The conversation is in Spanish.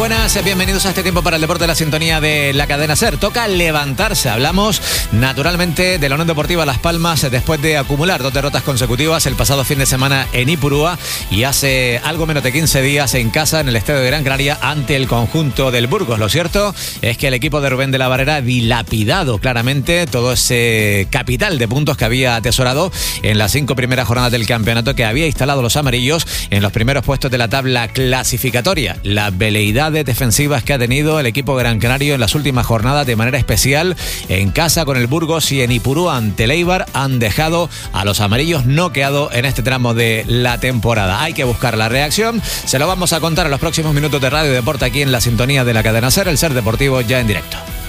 buenas, bienvenidos a este tiempo para el deporte de la sintonía de la cadena SER. Toca levantarse, hablamos naturalmente de la Unión Deportiva Las Palmas después de acumular 2 derrotas consecutivas el pasado fin de semana en Ipurúa y hace algo menos de 15 días en casa en el estadio de Gran Canaria ante el conjunto del Burgos. Lo cierto es que el equipo de Rubén de la Barrera ha dilapidado claramente todo ese capital de puntos que había atesorado en las 5 primeras jornadas del campeonato, que había instalado los amarillos en los primeros puestos de la tabla clasificatoria. Las veleidades defensivas que ha tenido el equipo gran canario en las últimas jornadas, de manera especial en casa con el Burgos y en Ipurúa ante el Eibar, han dejado a los amarillos noqueados en este tramo de la temporada. Hay que buscar la reacción, se lo vamos a contar en los próximos minutos de Radio Deporte aquí en la sintonía de la cadena SER, el SER Deportivo ya en directo.